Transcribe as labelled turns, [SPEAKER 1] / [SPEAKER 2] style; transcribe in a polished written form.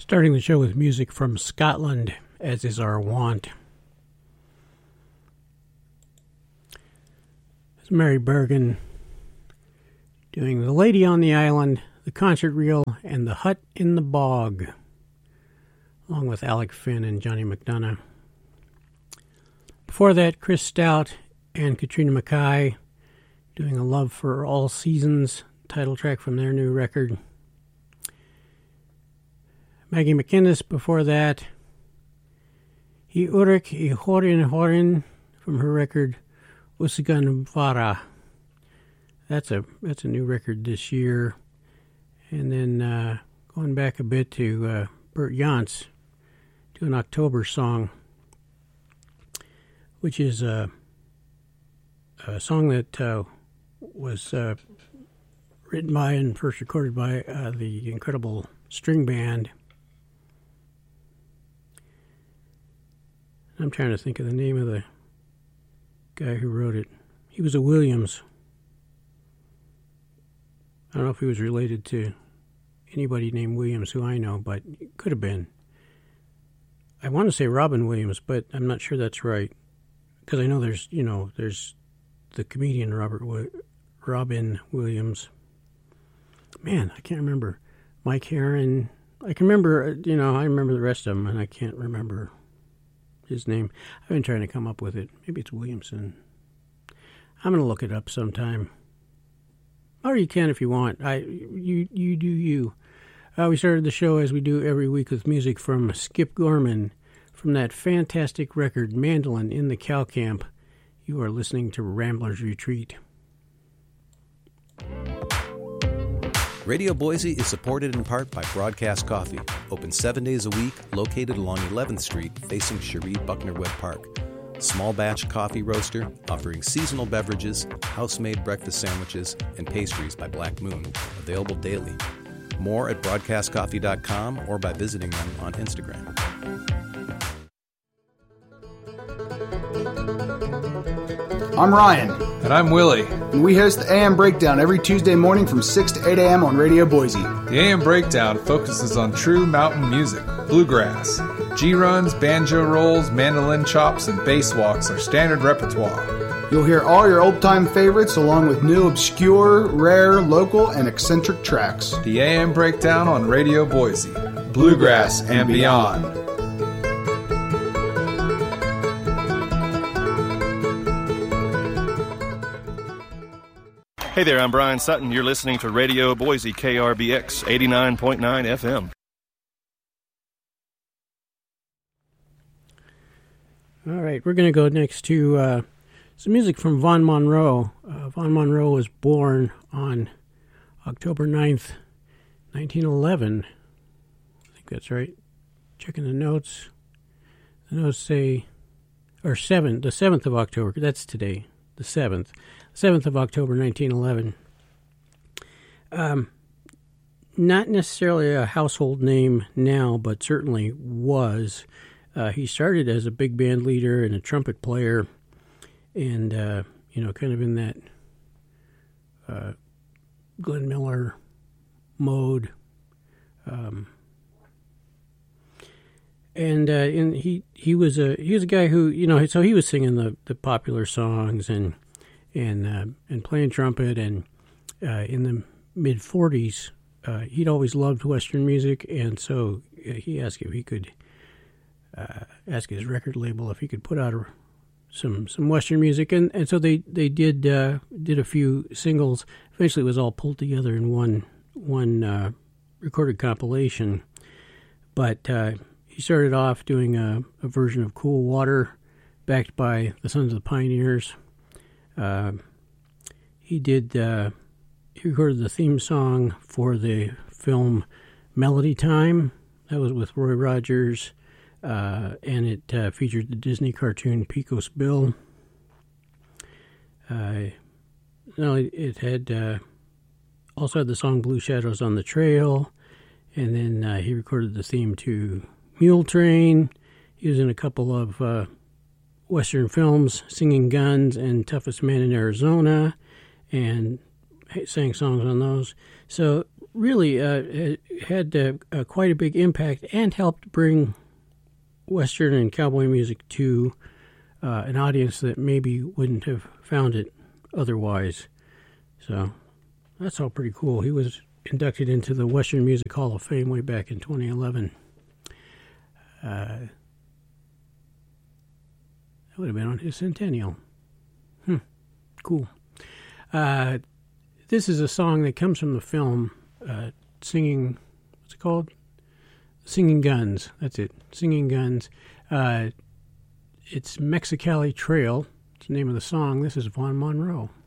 [SPEAKER 1] Starting the show with music from Scotland, as is our wont. It's Mary Bergen doing The Lady on the Island, The Concert Reel, and The Hut in the Bog, along with Alec Finn and Johnny McDonough. Before that, Chris Stout and Katrina Mackay doing A Love for All Seasons, title track from their new record. Maggie McInnes before that. I Urik I Horin Horin from her record Usigan Vara. That's a new record this year. And then going back a bit to Bert Jans doing October Song, which is a song that was written by and first recorded by the incredible string band. I'm trying to think of the name of the guy who wrote it. He was a Williams. I don't know if he was related to anybody named Williams who I know, but it could have been. I want to say Robin Williams, but I'm not sure that's right. Because I know there's the comedian Robin Williams. Man, I can't remember. Mike Herron. I can remember, I remember the rest of them, and I can't remember his name. I've been trying to come up with it. Maybe it's Williamson. I'm going to look it up sometime. Or you can if you want. You do you. We started the show as we do every week with music from Skip Gorman from that fantastic record, Mandolin in the Cow Camp. You are listening to Rambler's Retreat.
[SPEAKER 2] Radio Boise is supported in part by Broadcast Coffee, open 7 days a week, located along 11th Street, facing Cherie Buckner-Webb Park. Small batch coffee roaster offering seasonal beverages, house-made breakfast sandwiches, and pastries by Black Moon, available daily. More at broadcastcoffee.com or by visiting them on Instagram.
[SPEAKER 3] I'm Ryan.
[SPEAKER 4] And I'm Willie.
[SPEAKER 3] And we host the AM Breakdown every Tuesday morning from 6 to 8 a.m. on Radio Boise.
[SPEAKER 4] The AM Breakdown focuses on true mountain music, bluegrass. G-runs, banjo rolls, mandolin chops, and bass walks are standard repertoire.
[SPEAKER 3] You'll hear all your old-time favorites along with new obscure, rare, local, and eccentric tracks.
[SPEAKER 4] The AM Breakdown on Radio Boise. Bluegrass and beyond.
[SPEAKER 5] Hey there, I'm Brian Sutton. You're listening to Radio Boise, KRBX 89.9 FM.
[SPEAKER 1] All right, we're going to go next to some music from Vaughn Monroe. Vaughn Monroe was born on October 9th, 1911. I think that's right. Checking the notes. The notes say, the 7th of October. That's today, the 7th. 7th of October, 1911. Not necessarily a household name now, but certainly was. He started as a big band leader and a trumpet player, and, kind of in that Glenn Miller mode. He was a guy who, so he was singing the popular songs and playing trumpet, and in the mid-40s, he'd always loved Western music, and so he asked if he could ask his record label if he could put out some Western music, and so they did a few singles. Eventually, it was all pulled together in one recorded compilation. But he started off doing a version of Cool Water, backed by the Sons of the Pioneers. He recorded the theme song for the film Melody Time. That was with Roy Rogers, and it featured the Disney cartoon Pecos Bill. It had also had the song Blue Shadows on the Trail, and then he recorded the theme to Mule Train. He was in a couple of Western films, Singing Guns and Toughest Man in Arizona, and sang songs on those. So really had quite a big impact and helped bring Western and cowboy music to an audience that maybe wouldn't have found it otherwise. So that's all pretty cool. He was inducted into the Western Music Hall of Fame way back in 2011. That would have been on his centennial. Cool. This is a song that comes from the film Singing, what's it called? Singing Guns. That's it. Singing Guns. It's Mexicali Trail. It's the name of the song. This is Vaughn Monroe.